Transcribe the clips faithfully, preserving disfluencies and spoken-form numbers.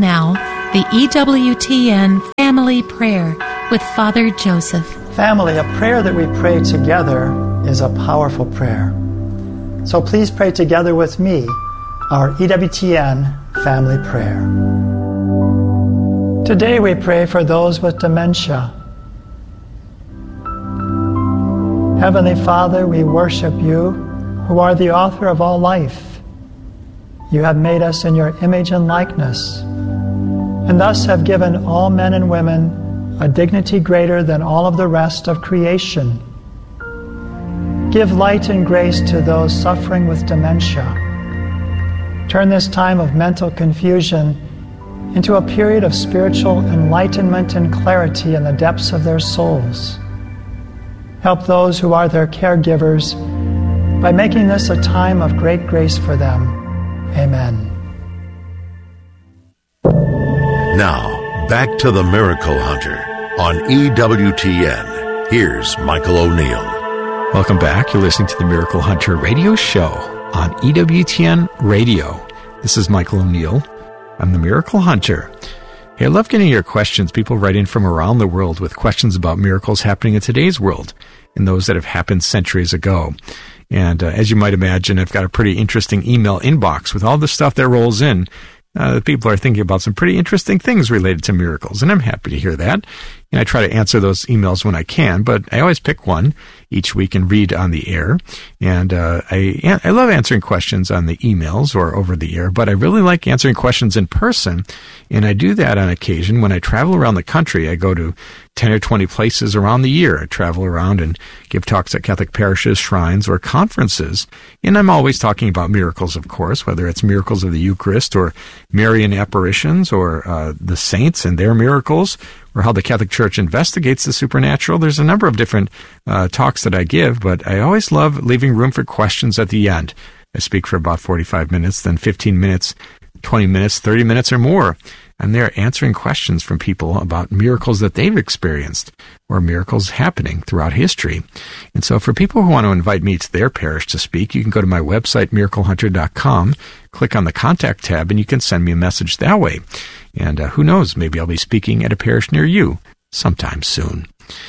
now, the E W T N Family Prayer with Father Joseph. Family, a prayer that we pray together is a powerful prayer. So please pray together with me our E W T N Family Prayer. Today we pray for those with dementia. Heavenly Father, we worship you, who are the author of all life. You have made us in your image and likeness, and thus have given all men and women a dignity greater than all of the rest of creation. Give light and grace to those suffering with dementia. Turn this time of mental confusion into a period of spiritual enlightenment and clarity in the depths of their souls. Help those who are their caregivers by making this a time of great grace for them. Amen. Now, back to the Miracle Hunter on E W T N. Here's Michael O'Neill. Welcome back. You're listening to the Miracle Hunter radio show on E W T N Radio. This is Michael O'Neill. I'm the Miracle Hunter. Hey, I love getting your questions. People write in from around the world with questions about miracles happening in today's world and those that have happened centuries ago. And uh, as you might imagine, I've got a pretty interesting email inbox with all the stuff that rolls in. Uh, people are thinking about some pretty interesting things related to miracles, and I'm happy to hear that. And I try to answer those emails when I can, but I always pick one each week and read on the air. And uh, I I love answering questions on the emails or over the air, but I really like answering questions in person, and I do that on occasion when I travel around the country. I go to ten or twenty places around the year. I travel around and give talks at Catholic parishes, shrines, or conferences. And I'm always talking about miracles, of course, whether it's miracles of the Eucharist or Marian apparitions or uh, the saints and their miracles, or how the Catholic Church investigates the supernatural. There's a number of different uh, talks that I give, but I always love leaving room for questions at the end. I speak for about forty-five minutes, then fifteen minutes, twenty minutes, thirty minutes or more. And they're answering questions from people about miracles that they've experienced or miracles happening throughout history. And so for people who want to invite me to their parish to speak, you can go to my website, miracle hunter dot com, click on the Contact tab, and you can send me a message that way. And uh, who knows, maybe I'll be speaking at a parish near you sometime soon.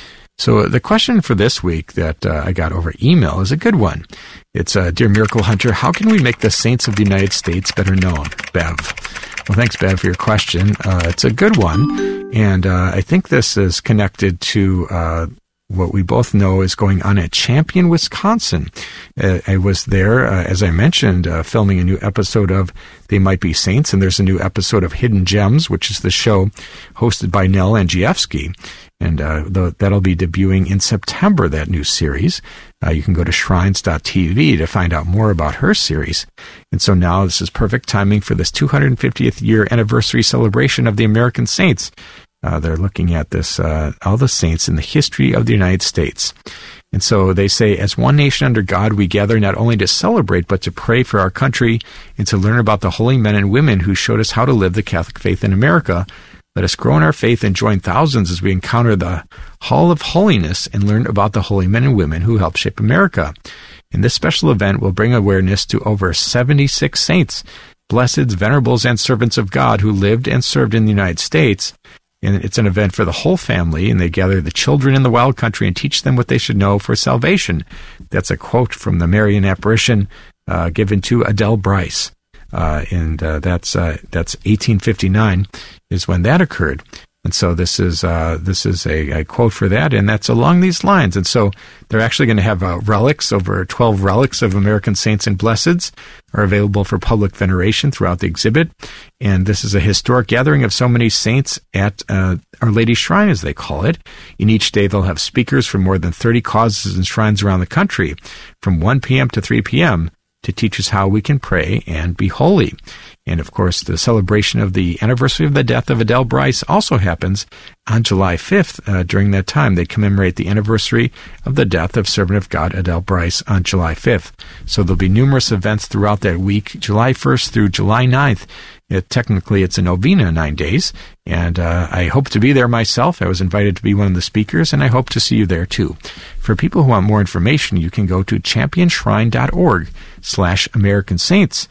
So the question for this week that uh, I got over email is a good one. It's, uh, Dear Miracle Hunter, how can we make the saints of the United States better known? Bev. Well, thanks, Bev, for your question. Uh, it's a good one, and uh, I think this is connected to uh, what we both know is going on at Champion, Wisconsin. Uh, I was there, uh, as I mentioned, uh, filming a new episode of They Might Be Saints, and there's a new episode of Hidden Gems, which is the show hosted by Nell Angievsky. And uh, the, that'll be debuting in September, that new series. Uh, you can go to shrines dot t v to find out more about her series. And so now this is perfect timing for this two hundred fiftieth year anniversary celebration of the American Saints. Uh, they're looking at this, uh, all the saints in the history of the United States. And so they say, as one nation under God, we gather not only to celebrate, but to pray for our country and to learn about the holy men and women who showed us how to live the Catholic faith in America. Let us grow in our faith and join thousands as we encounter the Hall of Holiness and learn about the holy men and women who helped shape America. And this special event will bring awareness to over seventy-six saints, blesseds, venerables, and servants of God who lived and served in the United States. And it's an event for the whole family, and they gather the children in the wild country and teach them what they should know for salvation. That's a quote from the Marian apparition uh, given to Adele Bryce. Uh, and uh, that's uh, that's eighteen fifty-nine is when that occurred. And so this is uh, this is a, a quote for that, and that's along these lines. And so they're actually going to have uh, relics, over twelve relics of American saints and blesseds are available for public veneration throughout the exhibit. And this is a historic gathering of so many saints at uh, Our Lady's Shrine, as they call it. In each day, they'll have speakers from more than thirty causes and shrines around the country from one p.m. to three p.m., to teach us how we can pray and be holy. And, of course, the celebration of the anniversary of the death of Adele Bryce also happens on July fifth. Uh, during that time, they commemorate the anniversary of the death of Servant of God Adele Bryce on July fifth. So there'll be numerous events throughout that week, July first through July ninth. It, technically, it's a novena, nine days, and uh, I hope to be there myself. I was invited to be one of the speakers, and I hope to see you there, too. For people who want more information, you can go to champion shrine dot org slash American Saints,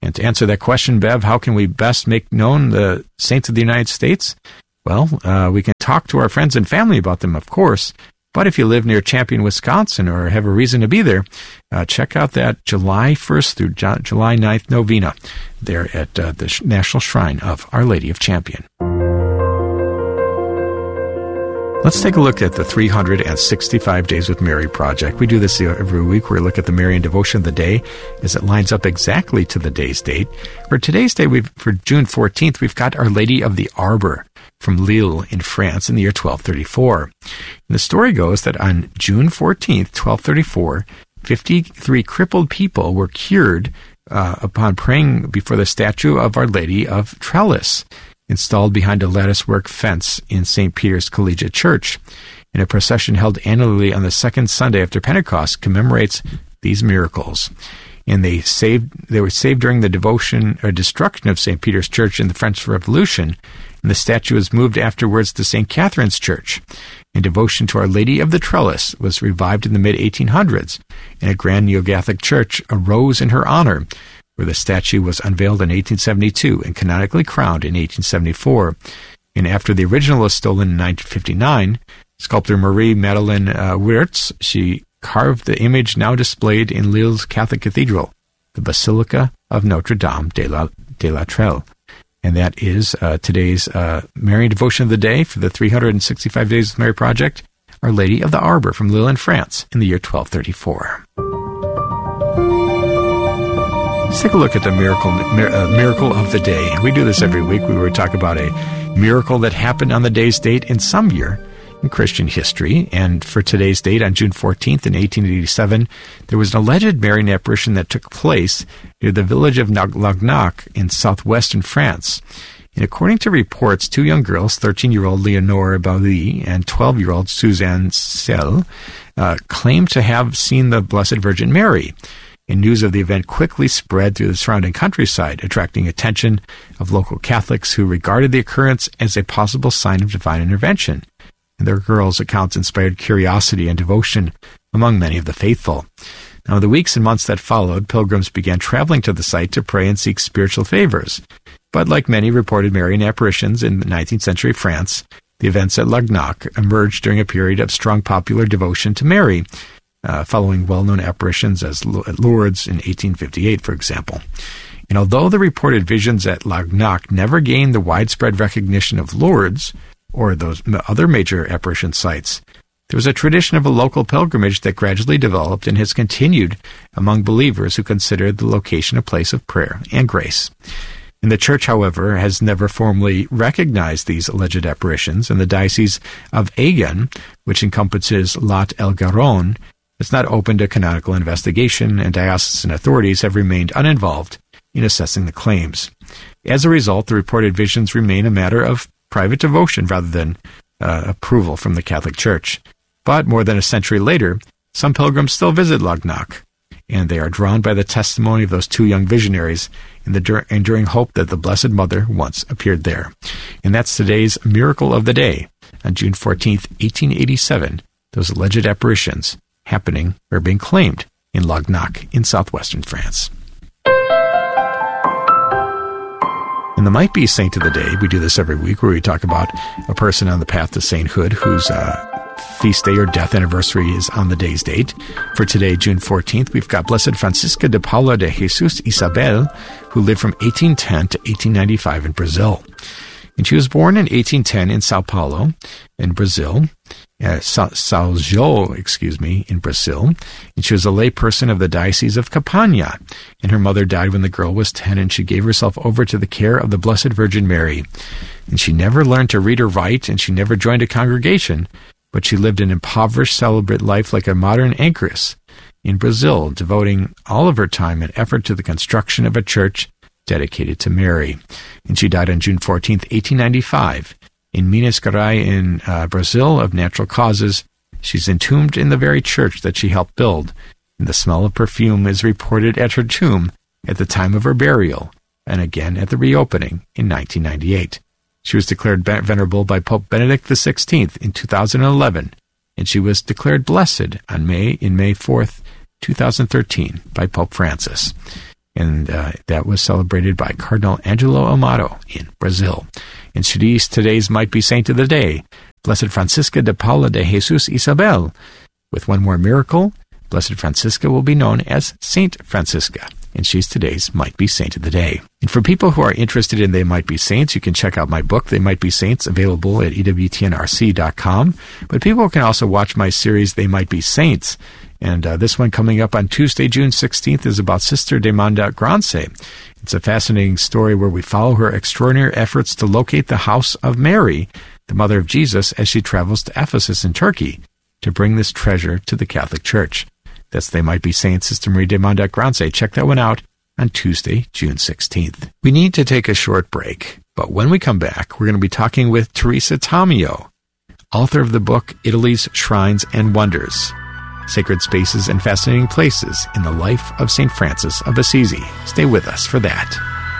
And to answer that question, Bev, how can we best make known the saints of the United States? Well, uh, we can talk to our friends and family about them, of course. But if you live near Champion, Wisconsin, or have a reason to be there, uh, check out that July first through July ninth novena there at uh, the National Shrine of Our Lady of Champion. Let's take a look at the three hundred sixty-five Days with Mary project. We do this every week where we look at the Marian devotion of the day as it lines up exactly to the day's date. For today's day, we've, for June fourteenth, we've got Our Lady of the Arbor from Lille in France in the year twelve thirty-four. And the story goes that on June fourteenth, twelve thirty-four, fifty-three crippled people were cured uh, upon praying before the statue of Our Lady of Trellis, installed behind a latticework fence in Saint Peter's Collegiate Church. And a procession held annually on the second Sunday after Pentecost commemorates these miracles. And they saved they were saved during the devotion or destruction of Saint Peter's Church in the French Revolution, and the statue was moved afterwards to Saint Catherine's Church. And devotion to Our Lady of the Trellis was revived in the mid eighteen hundreds, and a grand Neo-Gothic church arose in her honor, where the statue was unveiled in eighteen seventy-two and canonically crowned in eighteen seventy-four. And after the original was stolen in nineteen fifty-nine, sculptor Marie Madeleine uh, Wirtz, she carved the image now displayed in Lille's Catholic Cathedral, the Basilica of Notre Dame de la, de la Trelle. And that is uh, today's uh, Marian devotion of the day for the three hundred sixty-five Days with Mary project, Our Lady of the Arbor from Lille in France in the year twelve thirty-four. Let's take a look at the miracle uh, miracle of the day. We do this every week. We were talking about a miracle that happened on the day's date in some year in Christian history. And for today's date, on June fourteenth in eighteen eighty-seven, there was an alleged Marian apparition that took place near the village of Lagnac in southwestern France. And according to reports, two young girls, thirteen-year-old Leonore Bailly and twelve-year-old Suzanne Selle, uh, claimed to have seen the Blessed Virgin Mary. And news of the event quickly spread through the surrounding countryside, attracting attention of local Catholics who regarded the occurrence as a possible sign of divine intervention. And their girls' accounts inspired curiosity and devotion among many of the faithful. Now, in the weeks and months that followed, pilgrims began traveling to the site to pray and seek spiritual favors. But like many reported Marian apparitions in nineteenth century France, the events at Lagnac emerged during a period of strong popular devotion to Mary, Uh, following well-known apparitions as at Lourdes in eighteen fifty-eight, for example. And although the reported visions at Lagnac never gained the widespread recognition of Lourdes or those other major apparition sites, there was a tradition of a local pilgrimage that gradually developed and has continued among believers who considered the location a place of prayer and grace. And the Church, however, has never formally recognized these alleged apparitions, and the Diocese of Agen, which encompasses Lot-el-Garonne, it's not open to canonical investigation, and diocesan authorities have remained uninvolved in assessing the claims. As a result, the reported visions remain a matter of private devotion rather than uh, approval from the Catholic Church. But more than a century later, some pilgrims still visit Lagnac, and they are drawn by the testimony of those two young visionaries and the enduring hope that the Blessed Mother once appeared there. And that's today's Miracle of the Day on June fourteenth, eighteen eighty-seven, those alleged apparitions happening or being claimed in Lagnac in southwestern France. And the Might Be Saint of the Day, we do this every week where we talk about a person on the path to sainthood whose uh, feast day or death anniversary is on the day's date. For today, June fourteenth, we've got Blessed Francisca de Paula de Jesus Isabel, who lived from eighteen ten to eighteen ninety-five in Brazil. And she was born in eighteen ten in Sao Paulo, in Brazil, uh, Sa- São João, excuse me, in Brazil. And she was a lay person of the Diocese of Campania. And her mother died when the girl was ten, and she gave herself over to the care of the Blessed Virgin Mary. And she never learned to read or write, and she never joined a congregation, but she lived an impoverished, celibate life like a modern anchoress in Brazil, devoting all of her time and effort to the construction of a church dedicated to Mary. And she died on June fourteenth, eighteen ninety-five, in Minas Gerais in uh, Brazil of natural causes. She's entombed in the very church that she helped build, and the smell of perfume is reported at her tomb at the time of her burial, and again at the reopening in nineteen ninety-eight. She was declared venerable by Pope Benedict the sixteenth in two thousand eleven, and she was declared blessed on May in May fourth, two thousand thirteen by Pope Francis. And uh, that was celebrated by Cardinal Angelo Amato in Brazil. In Suisse, today's might be saint of the day, Blessed Francisca de Paula de Jesus Isabel. With one more miracle, Blessed Francisca will be known as Saint Francisca, and she's today's might be saint of the day. And for people who are interested in They Might Be Saints, you can check out my book, They Might Be Saints, available at E W T N R C dot com. But people can also watch my series, They Might Be Saints. And uh, this one coming up on Tuesday, June sixteenth, is about Sister Demanda Grance. It's a fascinating story where we follow her extraordinary efforts to locate the house of Mary, the mother of Jesus, as she travels to Ephesus in Turkey to bring this treasure to the Catholic Church. That's They Might Be Saints, Sister Marie Demanda Grance. Check that one out on Tuesday, June sixteenth. We need to take a short break, but when we come back, we're going to be talking with Teresa Tomeo, author of the book Italy's Shrines and Wonders, Sacred Spaces and Fascinating Places in the Life of Saint Francis of Assisi. Stay with us for that.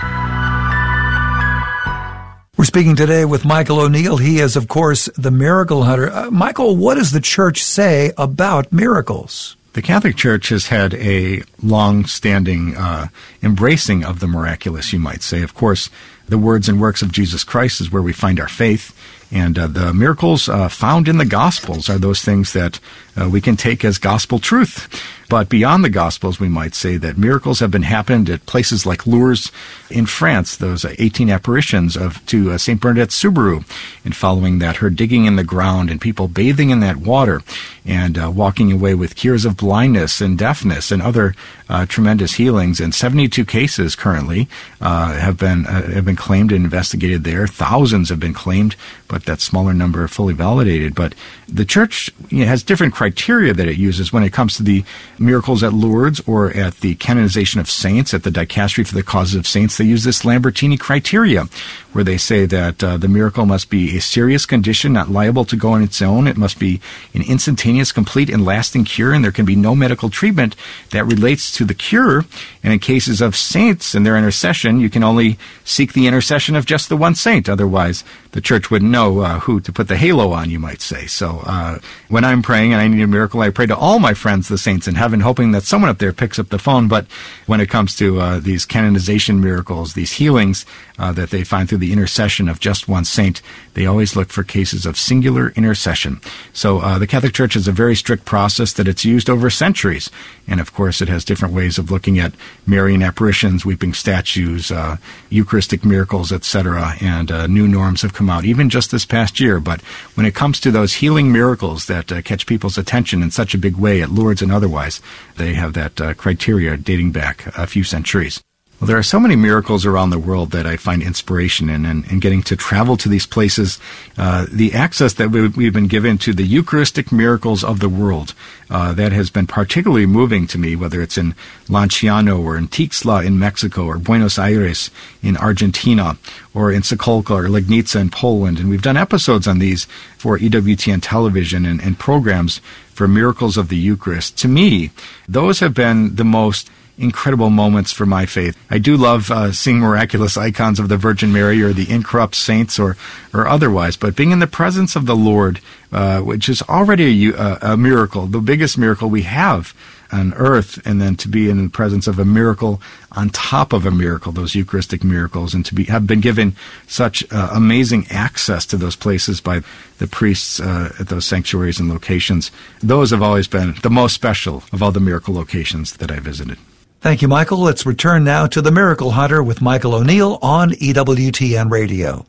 We're speaking today with Michael O'Neill. He is, of course, the Miracle Hunter. Uh, Michael, what does the Church say about miracles? The Catholic Church has had a long-standing uh, embracing of the miraculous, you might say. Of course, the words and works of Jesus Christ is where we find our faith. And uh, the miracles uh, found in the Gospels are those things that uh, we can take as gospel truth. But beyond the Gospels, we might say that miracles have been happened at places like Lourdes in France, those uh, eighteen apparitions of to uh, Saint Bernadette Soubirous, and following that, her digging in the ground and people bathing in that water and uh, walking away with cures of blindness and deafness and other uh, tremendous healings. And seventy-two cases currently uh, have been uh, have been claimed and investigated there. Thousands have been claimed, but that smaller number are fully validated. But the Church, you know, has different criteria that it uses when it comes to the miracles at Lourdes or at the canonization of saints, at the Dicastery for the Causes of Saints. They use this Lambertini criteria, where they say that uh, the miracle must be a serious condition, not liable to go on its own. It must be an instantaneous, complete, and lasting cure, and there can be no medical treatment that relates to the cure. And in cases of saints and their intercession, you can only seek the intercession of just the one saint. Otherwise, the Church wouldn't know uh, who to put the halo on, you might say. So uh, when I'm praying and I need a miracle, I pray to all my friends, the saints in heaven, hoping that someone up there picks up the phone. But when it comes to uh, these canonization miracles, these healings uh, that they find through the intercession of just one saint, they always look for cases of singular intercession. So uh, the Catholic Church has a very strict process that it's used over centuries. And of course, it has different ways of looking at Marian apparitions, weeping statues, uh, Eucharistic miracles, et cetera. And uh, new norms have come out, even just this past year. But when it comes to those healing miracles that uh, catch people's attention in such a big way at Lourdes and otherwise, they have that uh, criteria dating back a few centuries. Well, there are so many miracles around the world that I find inspiration in, and, and getting to travel to these places, uh, the access that we, we've been given to the Eucharistic miracles of the world, uh, that has been particularly moving to me, whether it's in Lanciano or in Tixla in Mexico or Buenos Aires in Argentina or in Sokolka or Legnica in Poland. And we've done episodes on these for E W T N television and, and programs for miracles of the Eucharist. To me, those have been the most incredible moments for my faith. I do love uh, seeing miraculous icons of the Virgin Mary or the incorrupt saints or or otherwise, but being in the presence of the Lord, uh, which is already a, a miracle, the biggest miracle we have on earth, and then to be in the presence of a miracle on top of a miracle, those Eucharistic miracles, and to be have been given such uh, amazing access to those places by the priests uh, at those sanctuaries and locations. Those have always been the most special of all the miracle locations that I visited. Thank you, Michael. Let's return now to The Miracle Hunter with Michael O'Neill on E W T N Radio.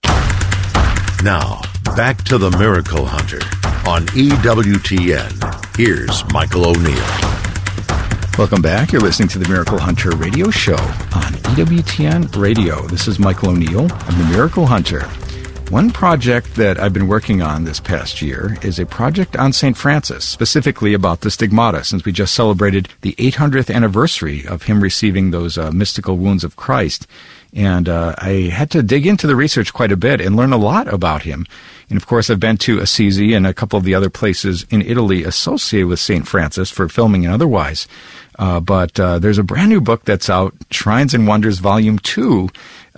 Now, back to The Miracle Hunter on E W T N. Here's Michael O'Neill. Welcome back. You're listening to the Miracle Hunter radio show on E W T N Radio. This is Michael O'Neill. I'm the Miracle Hunter. One project that I've been working on this past year is a project on Saint Francis, specifically about the stigmata, since we just celebrated the eight hundredth anniversary of him receiving those uh, mystical wounds of Christ. And uh, I had to dig into the research quite a bit and learn a lot about him. And of course, I've been to Assisi and a couple of the other places in Italy associated with Saint Francis for filming and otherwise. Uh, but uh, there's a brand new book that's out, Shrines and Wonders Volume two,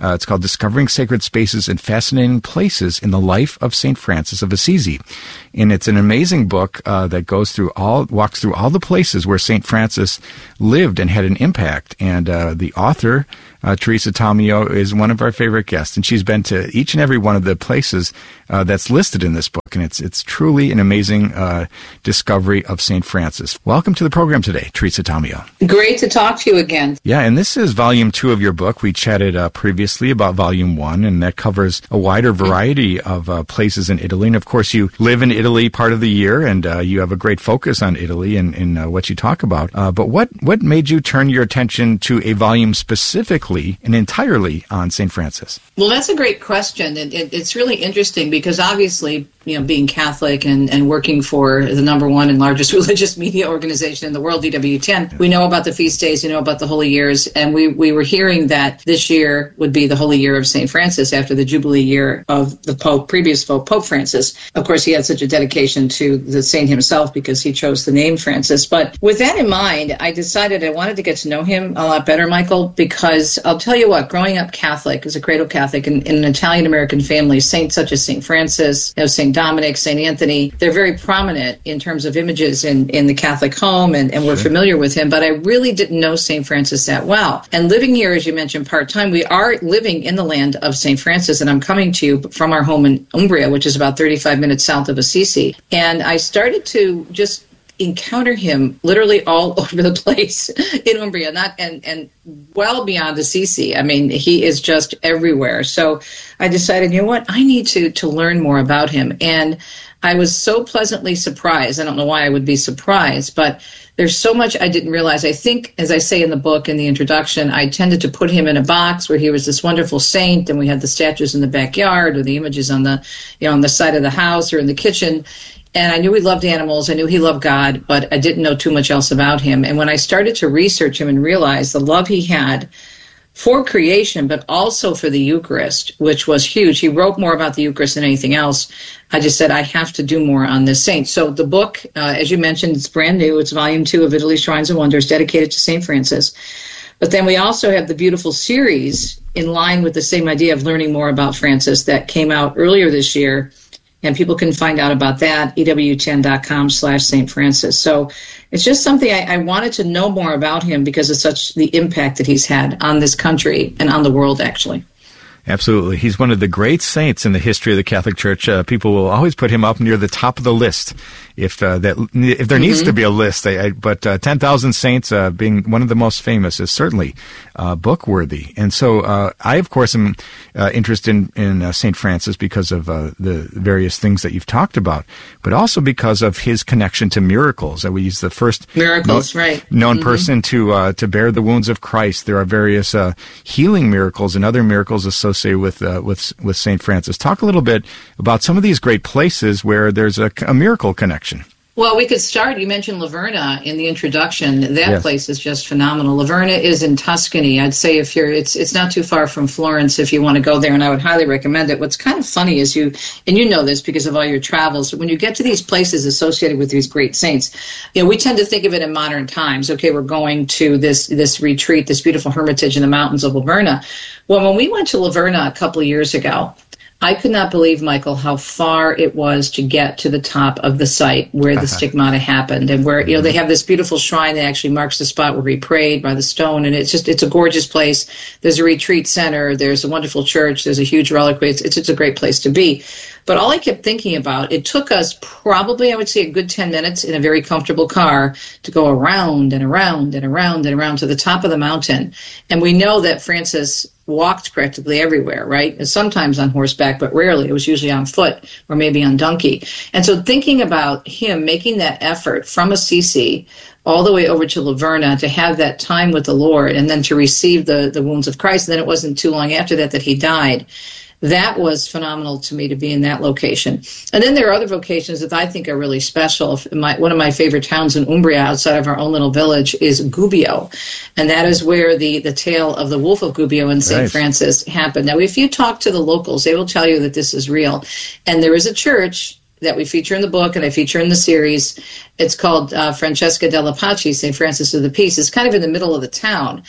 Uh, it's called Discovering Sacred Spaces and Fascinating Places in the Life of Saint Francis of Assisi. And it's an amazing book uh, that goes through all, walks through all the places where Saint Francis lived and had an impact. And uh, the author, uh, Teresa Tomeo, is one of our favorite guests, and she's been to each and every one of the places uh, that's listed in this book. And it's it's truly an amazing uh, discovery of Saint Francis. Welcome to the program today, Teresa Tomeo. Great to talk to you again. Yeah, and this is volume two of your book. We chatted uh, previously about volume one, and that covers a wider variety of uh, places in Italy. And of course, you live in Italy part of the year, and uh, you have a great focus on Italy in, in uh, what you talk about. Uh, but what, what made you turn your attention to a volume specifically and entirely on Saint Francis? Well, that's a great question. It, it, it's really interesting because obviously, you know, being Catholic and, and working for the number one and largest religious media organization in the world, E W ten, we know about the feast days, we know about the holy years, and we, we were hearing that this year would be the holy year of Saint Francis after the Jubilee year of the Pope, previous Pope, Pope Francis. Of course, he had such a dedication to the saint himself because he chose the name Francis. But with that in mind, I decided I wanted to get to know him a lot better, Michael, because I'll tell you what, growing up Catholic, as a cradle Catholic in, in an Italian-American family, saints such as Saint Francis, you know, Saint Dominic, Saint Anthony, they're very prominent in terms of images in, in the Catholic home, and, and we're Sure. familiar with him, but I really didn't know Saint Francis that well. And living here, as you mentioned, part-time, we are living in the land of Saint Francis, and I'm coming to you from our home in Umbria, which is about thirty-five minutes south of Assisi. And I started to just encounter him literally all over the place in Umbria, not and, and well beyond Assisi. I mean, he is just everywhere. So I decided, you know what, I need to to learn more about him. And I was so pleasantly surprised. I don't know why I would be surprised, but there's so much I didn't realize. I think, as I say in the book, in the introduction, I tended to put him in a box where he was this wonderful saint, and we had the statues in the backyard or the images on the, you know, on the side of the house or in the kitchen. And I knew he loved animals. I knew he loved God, but I didn't know too much else about him. And when I started to research him and realize the love he had for creation, but also for the Eucharist, which was huge. He wrote more about the Eucharist than anything else. I just said, I have to do more on this saint. So the book, uh, as you mentioned, it's brand new. It's volume two of Italy's Shrines and Wonders, dedicated to Saint Francis. But then we also have the beautiful series in line with the same idea of learning more about Francis that came out earlier this year. And people can find out about that, E W ten dot com slash Saint Francis. So it's just something I, I wanted to know more about him because of such the impact that he's had on this country and on the world, actually. Absolutely. He's one of the great saints in the history of the Catholic Church. Uh, people will always put him up near the top of the list if uh, that if there mm-hmm. needs to be a list. I, I, but uh, ten thousand Saints uh, being one of the most famous is certainly uh, book-worthy. And so uh, I, of course, am uh, interested in, in uh, Saint Francis because of uh, the various things that you've talked about, but also because of his connection to miracles. Uh, he's the first miracles, known, right. known mm-hmm. person to uh, to bear the wounds of Christ. There are various uh, healing miracles and other miracles associated with uh, with with Saint Francis. Talk a little bit about some of these great places where there's a, a miracle connection. Well, we could start. You mentioned Laverna in the introduction. That yes. place is just phenomenal. Laverna is in Tuscany. I'd say if you're, it's it's not too far from Florence if you want to go there, and I would highly recommend it. What's kind of funny is you, and you know this because of all your travels, when you get to these places associated with these great saints, you know, we tend to think of it in modern times. Okay, we're going to this this retreat, this beautiful hermitage in the mountains of Laverna. Well, when we went to Laverna a couple of years ago, I could not believe, Michael, how far it was to get to the top of the site where the stigmata happened, and where, you know, they have this beautiful shrine that actually marks the spot where he prayed by the stone, and it's just, it's a gorgeous place. There's a retreat center, there's a wonderful church, there's a huge reliquary. It's, it's, it's a great place to be. But all I kept thinking about, it took us probably, I would say, a good ten minutes in a very comfortable car to go around and around and around and around to the top of the mountain. And we know that Francis walked practically everywhere, right? And sometimes on horseback, but rarely. It was usually on foot or maybe on donkey. And so thinking about him making that effort from Assisi all the way over to Laverna to have that time with the Lord and then to receive the, the wounds of Christ, and then it wasn't too long after that that he died. That was phenomenal to me to be in that location. And then there are other vocations that I think are really special. My, one of my favorite towns in Umbria, outside of our own little village, is Gubbio. And that is where the, the tale of the Wolf of Gubbio and Saint Right. Francis happened. Now, if you talk to the locals, they will tell you that this is real. And there is a church that we feature in the book and I feature in the series. It's called uh, Francesca della Pace, Saint Francis of the Peace. It's kind of in the middle of the town.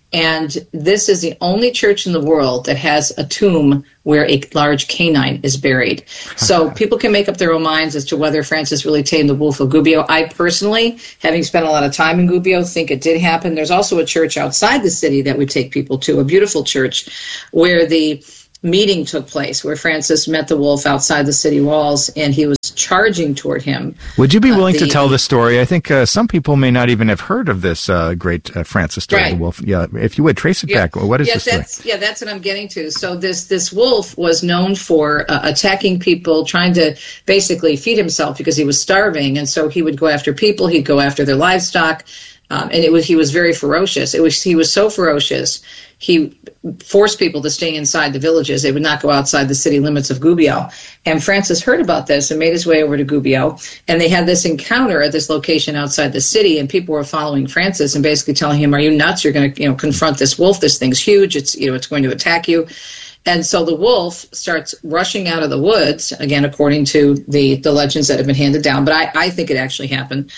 And this is the only church in the world that has a tomb where a large canine is buried. So people can make up their own minds as to whether Francis really tamed the wolf of Gubbio. I personally, having spent a lot of time in Gubbio, think it did happen. There's also a church outside the city that we take people to, a beautiful church, where the meeting took place, where Francis met the wolf outside the city walls, and he was charging toward him. Would you be willing uh, the, to tell the story? I think uh, some people may not even have heard of this uh, great uh, Francis story right. of the wolf. Yeah, if you would trace it yeah. back. What is yeah, the story? That's, yeah, that's what I'm getting to. So this this wolf was known for uh, attacking people, trying to basically feed himself because he was starving, and so he would go after people. He'd go after their livestock. Um, and it was he was very ferocious. It was he was so ferocious. He forced people to stay inside the villages. They would not go outside the city limits of Gubbio. And Francis heard about this and made his way over to Gubbio. And they had this encounter at this location outside the city. And people were following Francis and basically telling him, "Are you nuts? You're going to, you know, confront this wolf. This thing's huge. It's, you know, it's going to attack you." And so the wolf starts rushing out of the woods, again, according to the, the legends that have been handed down. But I, I think it actually happened.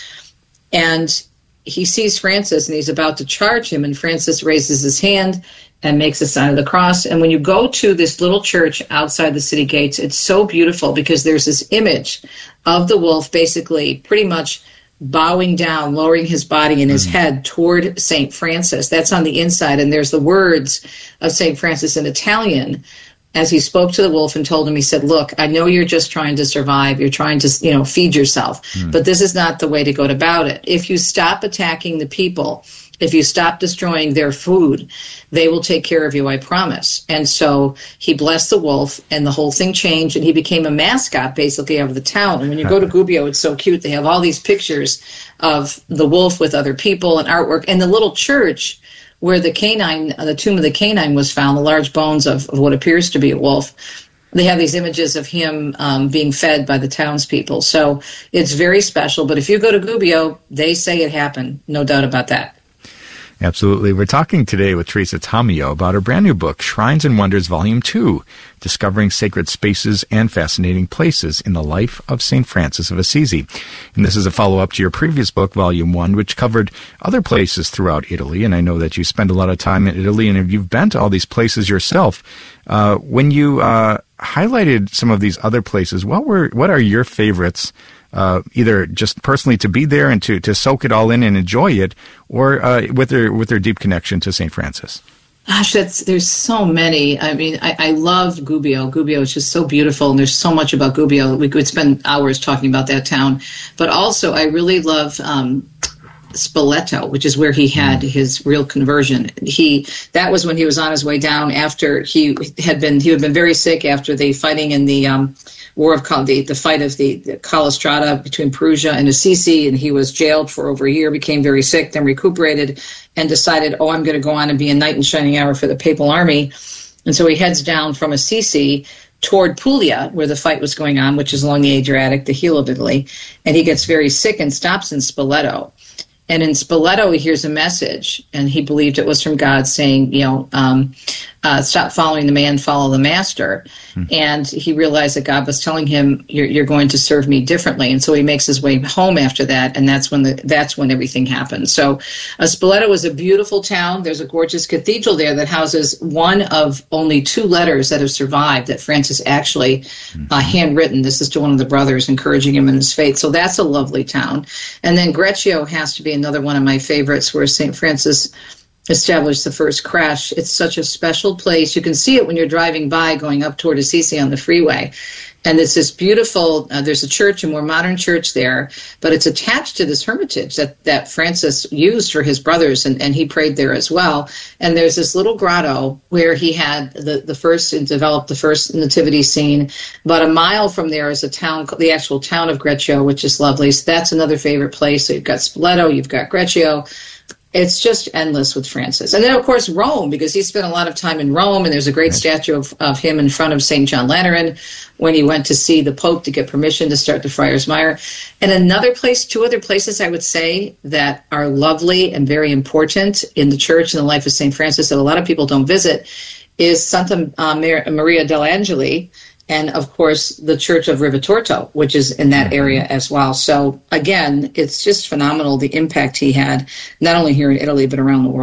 And he sees Francis, and he's about to charge him, and Francis raises his hand and makes a sign of the cross. And when you go to this little church outside the city gates, it's so beautiful because there's this image of the wolf basically pretty much bowing down, lowering his body and his mm-hmm. head toward Saint Francis. That's on the inside, and there's the words of Saint Francis in Italian. As he spoke to the wolf and told him, he said, "Look, I know you're just trying to survive. You're trying to, you know, feed yourself. Mm. But this is not the way to go about it. If you stop attacking the people, if you stop destroying their food, they will take care of you, I promise." And so he blessed the wolf, and the whole thing changed, and he became a mascot, basically, of the town. And when you go to Gubbio, it's so cute. They have all these pictures of the wolf with other people and artwork. And the little church where the canine, uh, the tomb of the canine was found, the large bones of, of what appears to be a wolf, they have these images of him um, being fed by the townspeople. So it's very special. But if you go to Gubbio, they say it happened. No doubt about that. Absolutely. We're talking today with Teresa Tomeo about her brand new book, Shrines and Wonders, Volume two, Discovering Sacred Spaces and Fascinating Places in the Life of Saint Francis of Assisi. And this is a follow-up to your previous book, Volume one, which covered other places throughout Italy. And I know that you spend a lot of time in Italy, and you've been to all these places yourself. Uh, when you uh, highlighted some of these other places, what were what are your favorites? Uh, either just personally to be there and to, to soak it all in and enjoy it, or uh, with their with their deep connection to Saint Francis? Gosh, that's, there's so many. I mean, I, I love Gubbio. Gubbio is just so beautiful, and there's so much about Gubbio. We could spend hours talking about that town. But also, I really love um, Spoleto, which is where he had his real conversion. He that was when he was on his way down after he had been he had been very sick after the fighting in the um, War of the, the fight of the, the Callistrata between Perugia and Assisi, and he was jailed for over a year, became very sick, then recuperated, and decided, oh, I'm going to go on and be a knight in shining armor for the Papal Army. And so he heads down from Assisi toward Puglia, where the fight was going on, which is along the Adriatic, the heel of Italy, and he gets very sick and stops in Spoleto. And in Spoleto, he hears a message, and he believed it was from God saying, you know, um, uh, stop following the man, follow the master. Hmm. And he realized that God was telling him, you're, you're going to serve me differently. And so he makes his way home after that, and that's when the that's when everything happens. So uh, Spoleto is a beautiful town. There's a gorgeous cathedral there that houses one of only two letters that have survived that Francis actually hmm. uh, handwritten. This is to one of the brothers, encouraging him in his faith. So that's a lovely town. And then Greccio has to be another one of my favorites, where Saint Francis established the first crash. It's such a special place. You can see it when you're driving by going up toward Assisi on the freeway. And it's this beautiful, uh, there's a church, a more modern church there, but it's attached to this hermitage that, that Francis used for his brothers, and, and he prayed there as well. And there's this little grotto where he had the, the first, and developed the first nativity scene. About a mile from there is a town, the actual town of Greccio, which is lovely. So that's another favorite place. So you've got Spoleto, you've got Greccio. It's just endless with Francis. And then, of course, Rome, because he spent a lot of time in Rome, and there's a great right. statue of, of him in front of Saint John Lateran when he went to see the Pope to get permission to start the Friars Mire. And another place, two other places I would say that are lovely and very important in the church and the life of Saint Francis that a lot of people don't visit is Santa uh, Maria dell'Angeli, and, of course, the Church of Rivitorto, which is in that area as well. So, again, it's just phenomenal, the impact he had, not only here in Italy, but around the world.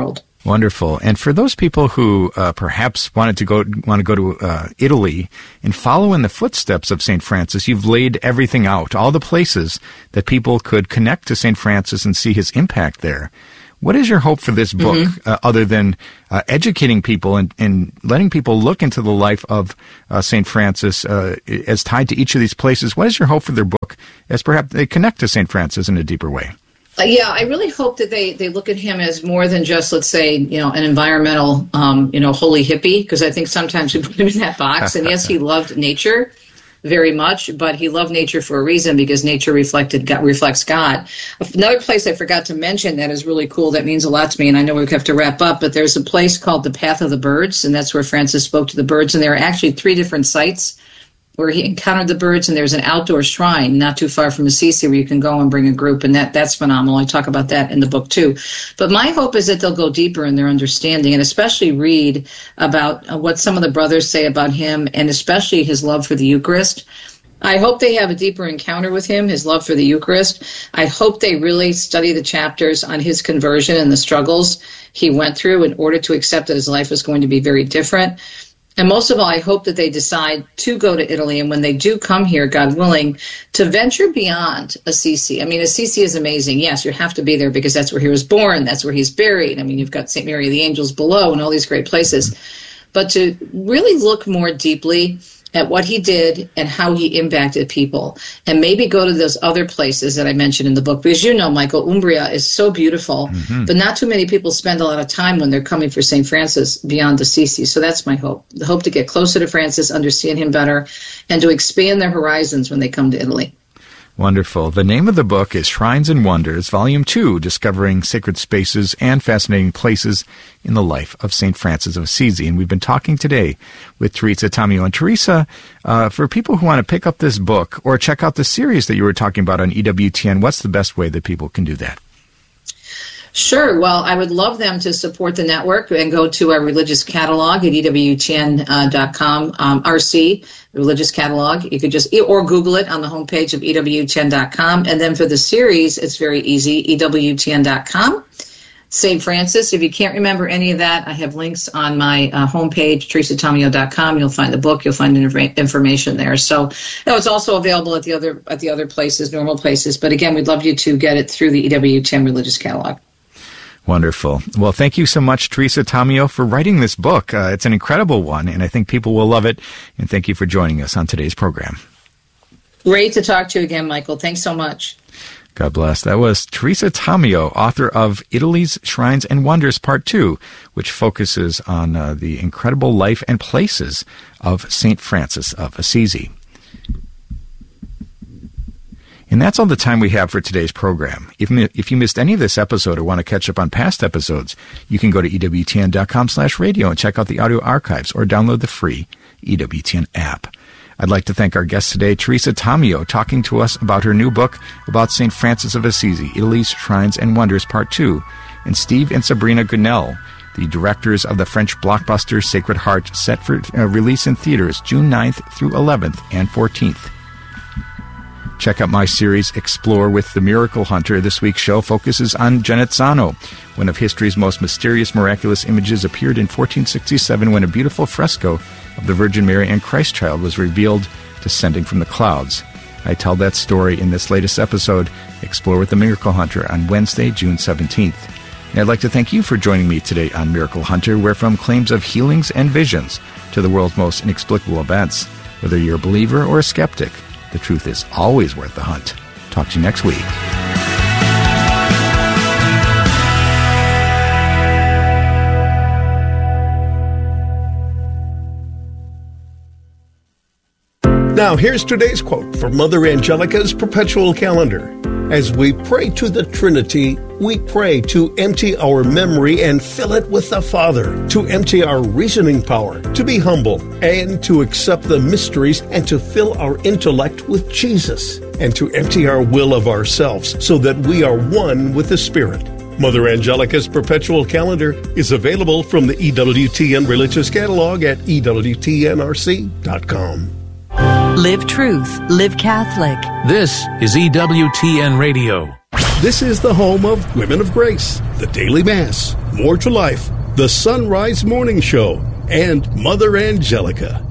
Wonderful. And for those people who uh, perhaps wanted to go want to go to uh, Italy and follow in the footsteps of Saint Francis, you've laid everything out, all the places that people could connect to Saint Francis and see his impact there. What is your hope for this book, mm-hmm. uh, other than uh, educating people and, and letting people look into the life of uh, Saint Francis uh, as tied to each of these places? What is your hope for their book as perhaps they connect to Saint Francis in a deeper way? Uh, yeah, I really hope that they, they look at him as more than just, let's say, you know, an environmental, um, you know, holy hippie, because I think sometimes we put him in that box. And yes, he loved nature very much, but he loved nature for a reason, because nature reflected God, reflects God. Another place I forgot to mention that is really cool, that means a lot to me, and I know we have to wrap up, but there's a place called the Path of the Birds, and that's where Francis spoke to the birds, and there are actually three different sites where he encountered the birds, and there's an outdoor shrine not too far from Assisi where you can go and bring a group, and that that's phenomenal. I talk about that in the book too. But my hope is that they'll go deeper in their understanding, and especially read about uh, what some of the brothers say about him, and especially his love for the Eucharist. I hope they have a deeper encounter with him, his love for the Eucharist. I hope they really study the chapters on his conversion and the struggles he went through in order to accept that his life was going to be very different. And most of all, I hope that they decide to go to Italy, and when they do come here, God willing, to venture beyond Assisi. I mean, Assisi is amazing. Yes, you have to be there because that's where he was born. That's where he's buried. I mean, you've got Saint Mary of the Angels below and all these great places. But to really look more deeply at what he did and how he impacted people, and maybe go to those other places that I mentioned in the book. Because you know, Michael, Umbria is so beautiful, mm-hmm. but not too many people spend a lot of time when they're coming for Saint Francis beyond Assisi. So that's my hope. The hope to get closer to Francis, understand him better, and to expand their horizons when they come to Italy. Wonderful. The name of the book is Shrines and Wonders, Volume two, Discovering Sacred Spaces and Fascinating Places in the Life of Saint Francis of Assisi. And we've been talking today with Teresa Tamio. And Teresa, uh, for people who want to pick up this book or check out the series that you were talking about on E W T N, what's the best way that people can do that? Sure. Well, I would love them to support the network and go to our religious catalog at E W T N dot com, um, R C, religious catalog. You could just, or Google it on the homepage of E W T N dot com. And then for the series, it's very easy, E W T N dot com. Saint Francis. If you can't remember any of that, I have links on my uh, homepage, teresa tamio dot com. You'll find the book. You'll find information there. So, no, it's also available at the other at the other places, normal places. But again, we'd love you to get it through the E W T N religious catalog. Wonderful. Well, thank you so much, Teresa Tamio, for writing this book. Uh, it's an incredible one, and I think people will love it. And thank you for joining us on today's program. Great to talk to you again, Michael. Thanks so much. God bless. That was Teresa Tamio, author of Italy's Shrines and Wonders Part two, which focuses on uh, the incredible life and places of Saint Francis of Assisi. And that's all the time we have for today's program. If, if you missed any of this episode or want to catch up on past episodes, you can go to E W T N dot com slash radio and check out the audio archives or download the free E W T N app. I'd like to thank our guest today, Teresa Tamio, talking to us about her new book about Saint Francis of Assisi, Italy's Shrines and Wonders Part two, and Steve and Sabrina Gunnell, the directors of the French blockbuster Sacred Heart, set for uh, release in theaters June ninth through eleventh and fourteenth. Check out my series, Explore with the Miracle Hunter. This week's show focuses on Genazzano. One of history's most mysterious, miraculous images appeared in fourteen sixty-seven when a beautiful fresco of the Virgin Mary and Christ Child was revealed descending from the clouds. I tell that story in this latest episode, Explore with the Miracle Hunter, on Wednesday, June seventeenth. And I'd like to thank you for joining me today on Miracle Hunter, where from claims of healings and visions to the world's most inexplicable events, whether you're a believer or a skeptic, the truth is always worth the hunt. Talk to you next week. Now, here's today's quote from Mother Angelica's Perpetual Calendar. As we pray to the Trinity, we pray to empty our memory and fill it with the Father, to empty our reasoning power, to be humble, and to accept the mysteries, and to fill our intellect with Jesus, and to empty our will of ourselves so that we are one with the Spirit. Mother Angelica's Perpetual Calendar is available from the E W T N Religious Catalog at E W T N R C dot com. Live truth, live Catholic. This is E W T N Radio. This is the home of Women of Grace, the Daily Mass, More to Life, The Sunrise Morning Show, and Mother Angelica.